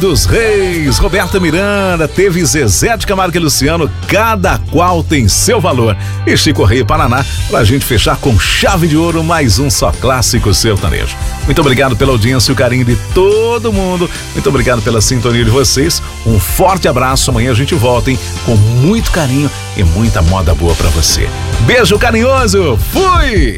dos Reis, Roberta Miranda, teve Zezé de Camargo e Luciano, Cada Qual Tem Seu Valor. E Chico Rei Paraná, pra gente fechar com chave de ouro mais um só clássico sertanejo. Muito obrigado pela audiência e o carinho de todo mundo. Muito obrigado pela sintonia de vocês. Um forte abraço. Amanhã a gente volta, hein? Com muito carinho e muita moda boa pra você. Beijo carinhoso. Fui!